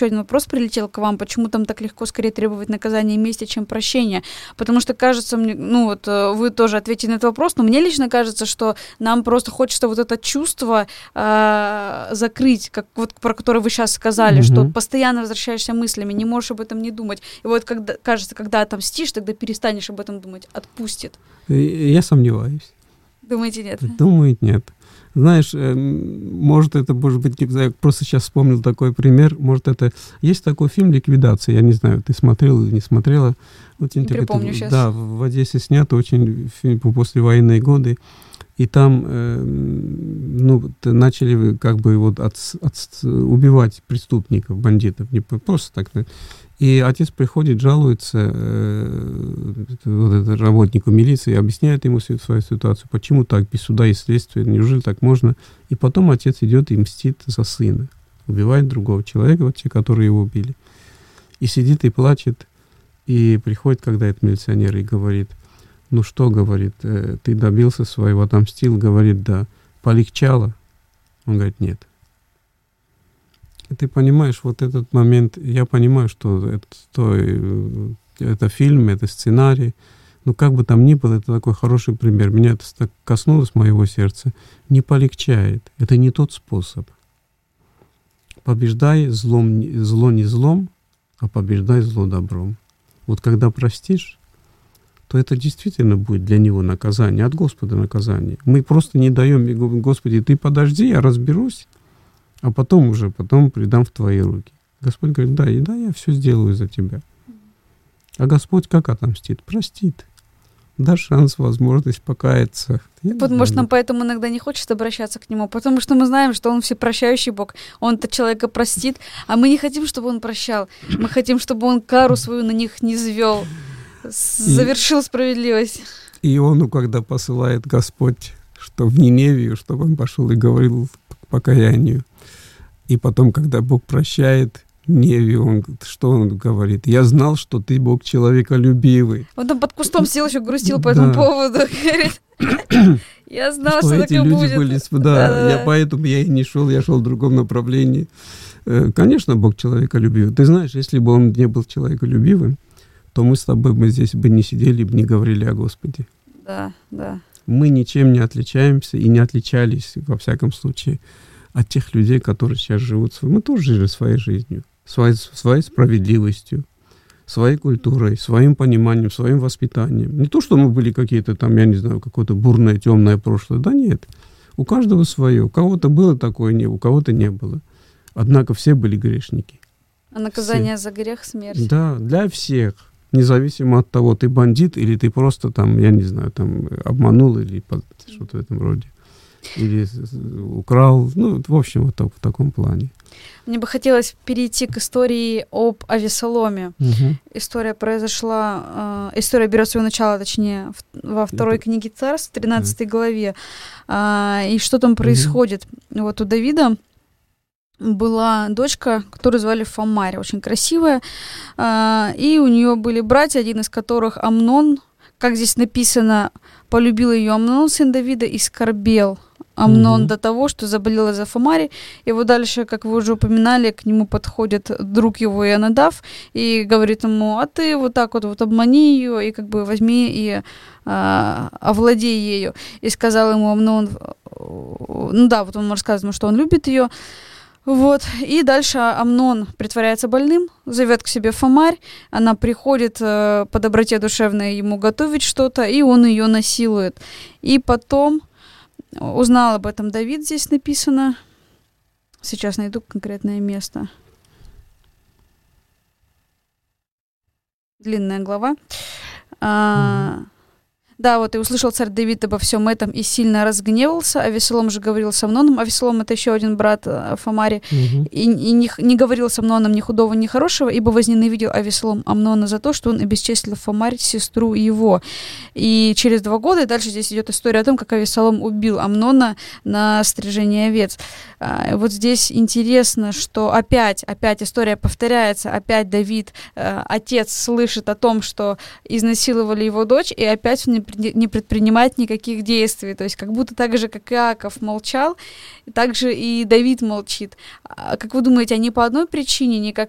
еще один вопрос прилетел к вам. Почему там так легко скорее требовать наказания и мести, чем прощения? Потому что кажется мне, вы тоже ответите на этот вопрос, но мне лично кажется, что нам просто хочется вот это чувство закрыть, как вот про которое вы сейчас сказали, что постоянно возвращаешься мыслями, не можешь об этом не думать. И вот когда отомстишь, тогда перестанешь об этом думать, отпустит. Я сомневаюсь. Думаете, нет? Думаю, нет. Знаешь, может быть, я просто сейчас вспомнил такой пример, может это... Есть такой фильм «Ликвидация», я не знаю, ты смотрел или не смотрела. Не припомню сейчас. Да, в Одессе снят очень фильм послевоенные годы, и там начали как бы вот убивать преступников, бандитов, не просто так. И отец приходит, жалуется работнику милиции, объясняет ему свою ситуацию, почему так, без суда и следствия, неужели так можно. И потом отец идет и мстит за сына, убивает другого человека, вот те, которые его убили. И сидит и плачет, и приходит, когда этот милиционер, и говорит, ну что, говорит, ты добился своего, отомстил, говорит, да. Полегчало? Он говорит, нет. И ты понимаешь, вот этот момент, я понимаю, что это фильм, это сценарий, но как бы там ни было, это такой хороший пример. Меня это так коснулось моего сердца. Не полегчает. Это не тот способ. Побеждай зло не злом, а побеждай зло добром. Вот когда простишь, то это действительно будет для него наказание, от Господа наказание. Мы просто не даем, Господи, ты подожди, я разберусь, а потом предам в твои руки. Господь говорит, да, я все сделаю за тебя. А Господь как отомстит? Простит. Даст шанс, возможность покаяться. Может, нам поэтому иногда не хочется обращаться к Нему, потому что мы знаем, что Он всепрощающий Бог, Он-то человека простит, а мы не хотим, чтобы Он прощал. Мы хотим, чтобы Он кару свою на них не звел, завершил справедливость. И Иону, когда посылает Господь, что в Ниневию, чтобы он пошел и говорил к покаянию. И потом, когда Бог прощает Ниневию, что он говорит? Я знал, что ты Бог человеколюбивый. Он там под кустом сидел, еще грустил по этому поводу. Говорит, я знал, что так и будет. Поэтому я и не шел, я шел в другом направлении. Конечно, Бог человеколюбивый. Ты знаешь, если бы он не был человеколюбивым, то мы с тобой здесь бы не сидели, бы не говорили о Господе. Да. Мы ничем не отличаемся и не отличались, во всяком случае, от тех людей, которые сейчас живут. Мы тоже жили своей жизнью, своей справедливостью, своей культурой, своим пониманием, своим воспитанием. Не то, что мы были какие-то там, я не знаю, какое-то бурное, темное прошлое. Да нет. У каждого свое. У кого-то было такое, у кого-то не было. Однако все были грешники. А наказание за грех — смерть. Да, для всех. Независимо от того, ты бандит или ты просто там, я не знаю, там обманул или что-то в этом роде. Или украл. В общем, вот в таком плане. Мне бы хотелось перейти к истории об Авесоломе. Угу. История берет свое начало, точнее, во второй книге Царств, 13 главе. И что там происходит? Вот у Давида была дочка, которую звали Фамарь, очень красивая, и у нее были братья, один из которых Амнон, как здесь написано, полюбил ее Амнон, сын Давида, и скорбел Амнон до того, что заболел из-за Фамари. И вот дальше, как вы уже упоминали, к нему подходит друг его Ионадав и говорит ему, а ты вот так вот обмани ее и как бы возьми и овладей ею. И сказал ему Амнон, вот он рассказывает, что он любит ее. Вот. И дальше Амнон притворяется больным, зовет к себе Фамарь, она приходит по доброте душевной ему готовить что-то, и он ее насилует. И потом узнал об этом Давид, здесь написано. Сейчас найду конкретное место. Длинная глава. Да, вот и услышал царь Давид обо всем этом и сильно разгневался. Авесолом же говорил с Амноном. Авесолом — это еще один брат Фамари. И не говорил с Амноном ни худого, ни хорошего, ибо возненавидел Авесолом Амнона за то, что он обесчестил Фамарь, сестру его. И через 2 года, и дальше здесь идет история о том, как Авесолом убил Амнона на стрижении овец. Вот здесь интересно, что опять история повторяется. Опять Давид, отец, слышит о том, что изнасиловали его дочь, и опять он не предпринимает никаких действий. То есть как будто так же, как Иаков молчал, так же и Давид молчит. Как вы думаете, они по одной причине никак